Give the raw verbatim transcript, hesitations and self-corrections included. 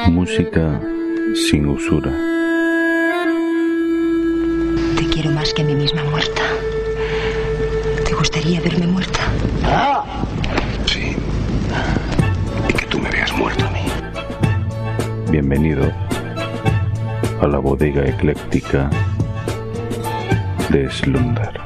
Música sin usura. Te quiero más que a mí misma muerta. ¿Te gustaría verme muerta? Sí. Y que tú me veas muerto a mí. Bienvenido a la bodega ecléctica de Slumber.